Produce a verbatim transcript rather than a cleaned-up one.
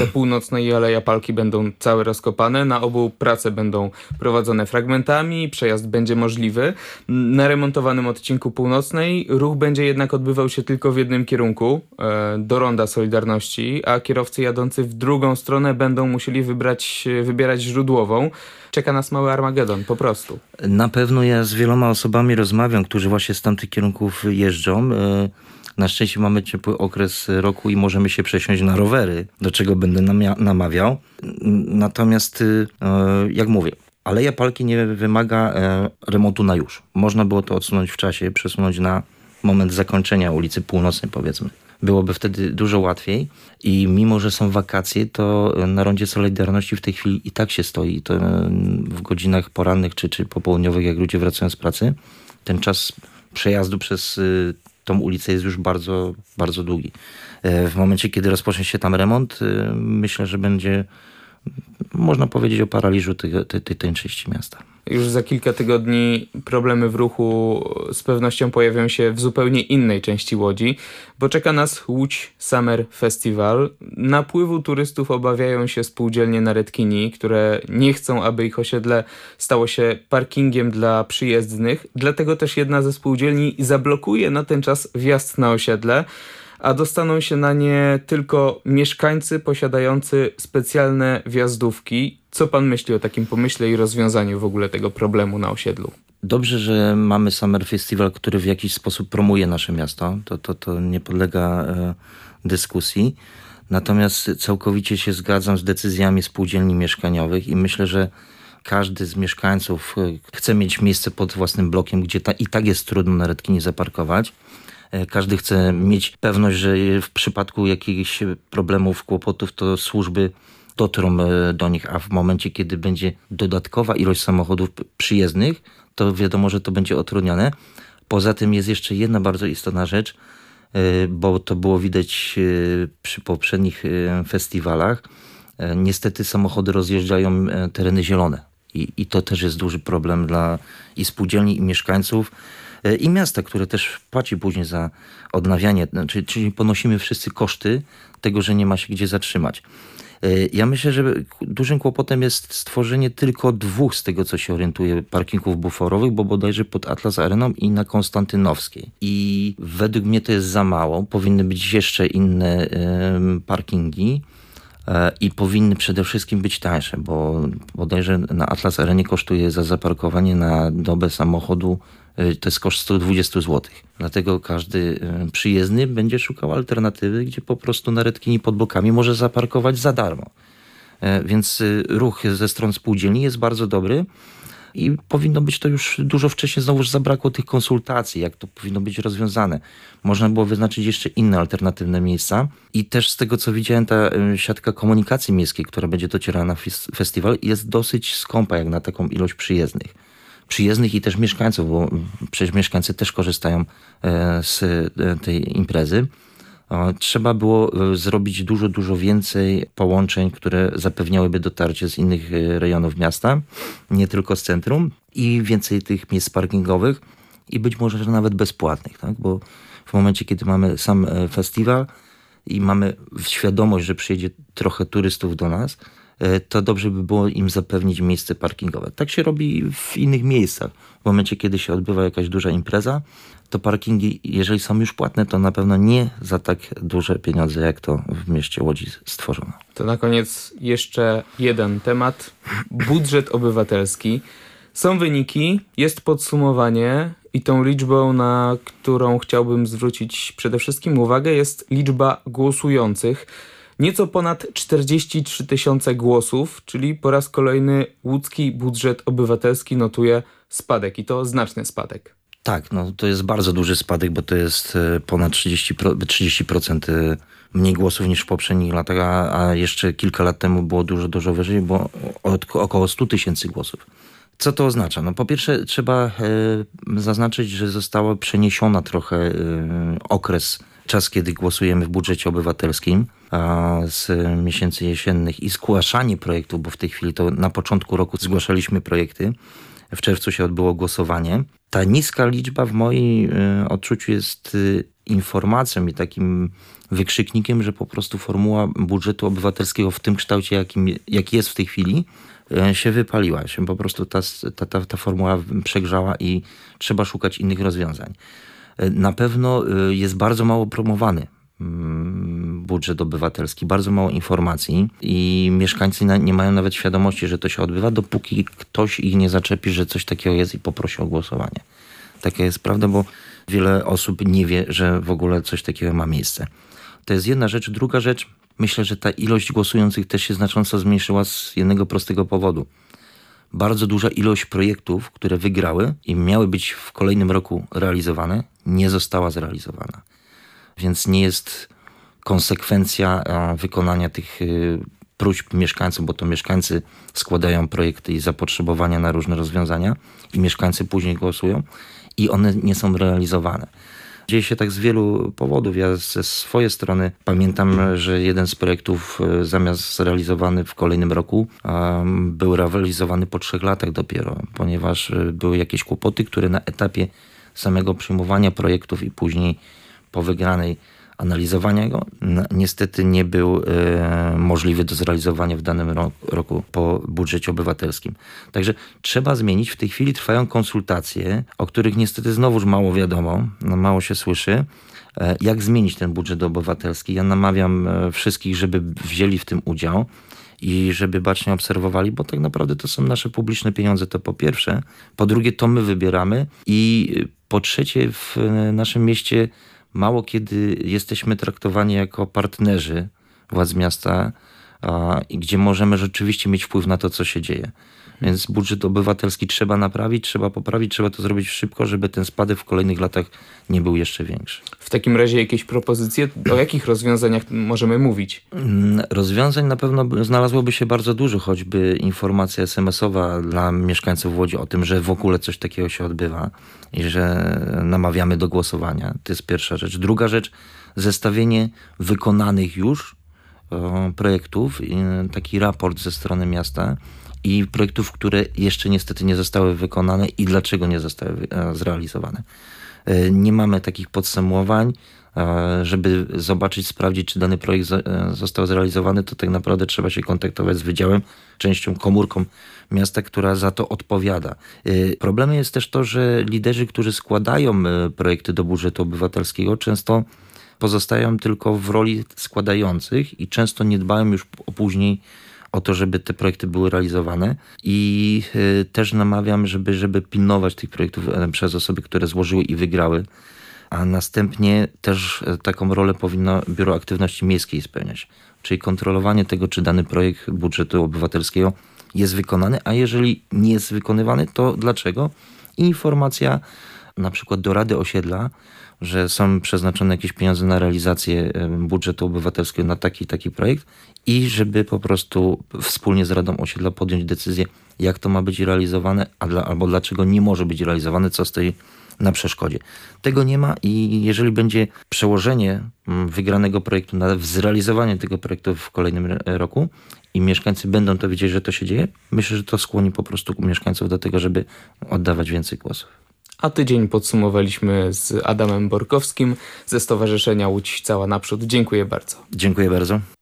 północnej i Aleja Palki będą całe rozkopane. Na obu prace będą prowadzone fragmentami, przejazd będzie możliwy. Na remontowanym odcinku północnej ruch będzie jednak odbywał się tylko w jednym kierunku, e, do Ronda Solidarności, a kierowcy jadący w drugą stronę będą musieli wybrać, wybierać źródłową. Czeka nas mały Armagedon, po prostu. Na pewno ja z wieloma osobami rozmawiam, którzy właśnie z tamtych kierunków jeżdżą. Na szczęście mamy ciepły okres roku i możemy się przesiąść na rowery, do czego będę namia- namawiał. Natomiast, jak mówię, Aleja Palki nie wymaga remontu na już. Można było to odsunąć w czasie, przesunąć na moment zakończenia ulicy Północnej, powiedzmy. Byłoby wtedy dużo łatwiej i mimo, że są wakacje, to na Rondzie Solidarności w tej chwili i tak się stoi. To w godzinach porannych czy, czy popołudniowych, jak ludzie wracają z pracy, ten czas przejazdu przez tą ulicę jest już bardzo, bardzo długi. W momencie, kiedy rozpocznie się tam remont, myślę, że będzie, można powiedzieć, o paraliżu tej, tej, tej części miasta. Już za kilka tygodni problemy w ruchu z pewnością pojawią się w zupełnie innej części Łodzi, bo czeka nas Łódź Summer Festival. Napływu turystów obawiają się spółdzielnie na Redkini, które nie chcą, aby ich osiedle stało się parkingiem dla przyjezdnych. Dlatego też jedna ze spółdzielni zablokuje na ten czas wjazd na osiedle, a dostaną się na nie tylko mieszkańcy posiadający specjalne wjazdówki. Co pan myśli o takim pomyśle i rozwiązaniu w ogóle tego problemu na osiedlu? Dobrze, że mamy Summer Festival, który w jakiś sposób promuje nasze miasto. To, to, to nie podlega e, dyskusji. Natomiast całkowicie się zgadzam z decyzjami spółdzielni mieszkaniowych i myślę, że każdy z mieszkańców chce mieć miejsce pod własnym blokiem, gdzie ta, i tak jest trudno na Redkinie zaparkować. Każdy chce mieć pewność, że w przypadku jakichś problemów, kłopotów, to służby dotrą do nich, a w momencie, kiedy będzie dodatkowa ilość samochodów przyjezdnych, to wiadomo, że to będzie utrudnione. Poza tym jest jeszcze jedna bardzo istotna rzecz, bo to było widać przy poprzednich festiwalach. Niestety samochody rozjeżdżają tereny zielone i, i to też jest duży problem dla i spółdzielni, i mieszkańców, i miasta, które też płaci później za odnawianie, czyli, czyli ponosimy wszyscy koszty tego, że nie ma się gdzie zatrzymać. Ja myślę, że dużym kłopotem jest stworzenie tylko dwóch, z tego co się orientuje, parkingów buforowych, bo bodajże pod Atlas Areną i na Konstantynowskiej. I według mnie to jest za mało. Powinny być jeszcze inne y, parkingi y, i powinny przede wszystkim być tańsze, bo bodajże na Atlas Arenie kosztuje za zaparkowanie na dobę samochodu, to jest koszt sto dwadzieścia złotych. Dlatego każdy przyjezdny będzie szukał alternatywy, gdzie po prostu na Redkini pod blokami może zaparkować za darmo. Więc ruch ze stron spółdzielni jest bardzo dobry i powinno być to już dużo wcześniej. Znowuż zabrakło tych konsultacji, jak to powinno być rozwiązane. Można było wyznaczyć jeszcze inne alternatywne miejsca. I też z tego, co widziałem, ta siatka komunikacji miejskiej, która będzie docierała na festiwal, jest dosyć skąpa jak na taką ilość przyjezdnych. przyjezdnych i też mieszkańców, bo przecież mieszkańcy też korzystają z tej imprezy. Trzeba było zrobić dużo, dużo więcej połączeń, które zapewniałyby dotarcie z innych rejonów miasta, nie tylko z centrum, i więcej tych miejsc parkingowych i być może nawet bezpłatnych, tak? Bo w momencie, kiedy mamy sam festiwal i mamy świadomość, że przyjedzie trochę turystów do nas, to dobrze by było im zapewnić miejsce parkingowe. Tak się robi w innych miejscach. W momencie, kiedy się odbywa jakaś duża impreza, to parkingi, jeżeli są już płatne, to na pewno nie za tak duże pieniądze, jak to w mieście Łodzi stworzono. To na koniec jeszcze jeden temat. Budżet obywatelski. Są wyniki, jest podsumowanie i tą liczbą, na którą chciałbym zwrócić przede wszystkim uwagę, jest liczba głosujących. Nieco ponad czterdzieści trzy tysiące głosów, czyli po raz kolejny łódzki budżet obywatelski notuje spadek i to znaczny spadek. Tak, no to jest bardzo duży spadek, bo to jest ponad trzydzieści procent mniej głosów niż w poprzednich latach, a, a jeszcze kilka lat temu było dużo, dużo wyżej, bo od, około sto tysięcy głosów. Co to oznacza? No po pierwsze trzeba e, zaznaczyć, że została przeniesiona trochę e, okres, czas, kiedy głosujemy w budżecie obywatelskim a, z miesięcy jesiennych i zgłaszanie projektów, bo w tej chwili to na początku roku zgłaszaliśmy projekty. W czerwcu się odbyło głosowanie. Ta niska liczba w moim y, odczuciu jest y, informacją i takim wykrzyknikiem, że po prostu formuła budżetu obywatelskiego w tym kształcie, jakim, jaki jest w tej chwili, się wypaliła. Się po prostu ta, ta, ta, ta formuła przegrzała i trzeba szukać innych rozwiązań. Na pewno jest bardzo mało promowany budżet obywatelski, bardzo mało informacji i mieszkańcy nie mają nawet świadomości, że to się odbywa, dopóki ktoś ich nie zaczepi, że coś takiego jest i poprosi o głosowanie. Taka jest prawda, bo wiele osób nie wie, że w ogóle coś takiego ma miejsce. To jest jedna rzecz. Druga rzecz, myślę, że ta ilość głosujących też się znacząco zmniejszyła z jednego prostego powodu. Bardzo duża ilość projektów, które wygrały i miały być w kolejnym roku realizowane, nie została zrealizowana. Więc nie jest konsekwencja wykonania tych próśb mieszkańców, bo to mieszkańcy składają projekty i zapotrzebowania na różne rozwiązania i mieszkańcy później głosują i one nie są realizowane. Dzieje się tak z wielu powodów. Ja ze swojej strony pamiętam, że jeden z projektów zamiast zrealizowany w kolejnym roku był realizowany po trzech latach dopiero, ponieważ były jakieś kłopoty, które na etapie samego przyjmowania projektów i później po wygranej analizowania go niestety nie był e, możliwy do zrealizowania w danym ro- roku po budżecie obywatelskim. Także trzeba zmienić. W tej chwili trwają konsultacje, o których niestety znowuż mało wiadomo, no mało się słyszy, e, jak zmienić ten budżet obywatelski. Ja namawiam e, wszystkich, żeby wzięli w tym udział i żeby bacznie obserwowali, bo tak naprawdę to są nasze publiczne pieniądze, to po pierwsze. Po drugie, to my wybieramy i po trzecie, w naszym mieście mało kiedy jesteśmy traktowani jako partnerzy władz miasta, a, i gdzie możemy rzeczywiście mieć wpływ na to, co się dzieje. Więc budżet obywatelski trzeba naprawić, trzeba poprawić, trzeba to zrobić szybko, żeby ten spadek w kolejnych latach nie był jeszcze większy. W takim razie jakieś propozycje? O jakich rozwiązaniach możemy mówić? Rozwiązań na pewno znalazłoby się bardzo dużo, choćby informacja es em esowa dla mieszkańców Łodzi o tym, że w ogóle coś takiego się odbywa i że namawiamy do głosowania. To jest pierwsza rzecz. Druga rzecz, zestawienie wykonanych już o, projektów, taki raport ze strony miasta i projektów, które jeszcze niestety nie zostały wykonane i dlaczego nie zostały zrealizowane. Nie mamy takich podsumowań, żeby zobaczyć, sprawdzić, czy dany projekt został zrealizowany, to tak naprawdę trzeba się kontaktować z wydziałem, częścią, komórką miasta, która za to odpowiada. Problemem jest też to, że liderzy, którzy składają projekty do budżetu obywatelskiego, często pozostają tylko w roli składających i często nie dbają już o później o to, żeby te projekty były realizowane i y, też namawiam, żeby, żeby pilnować tych projektów y, przez osoby, które złożyły i wygrały, a następnie też y, taką rolę powinno Biuro Aktywności Miejskiej spełniać, czyli kontrolowanie tego, czy dany projekt budżetu obywatelskiego jest wykonany, a jeżeli nie jest wykonywany, to dlaczego? I informacja na przykład do Rady Osiedla, że są przeznaczone jakieś pieniądze na realizację budżetu obywatelskiego na taki taki projekt i żeby po prostu wspólnie z Radą Osiedla podjąć decyzję, jak to ma być realizowane, a dla, albo dlaczego nie może być realizowane, co stoi na przeszkodzie. Tego nie ma i jeżeli będzie przełożenie wygranego projektu na zrealizowanie tego projektu w kolejnym roku i mieszkańcy będą to wiedzieć, że to się dzieje, myślę, że to skłoni po prostu mieszkańców do tego, żeby oddawać więcej głosów. A tydzień podsumowaliśmy z Adamem Borkowskim ze Stowarzyszenia Łódź Cała Naprzód. Dziękuję bardzo. Dziękuję bardzo.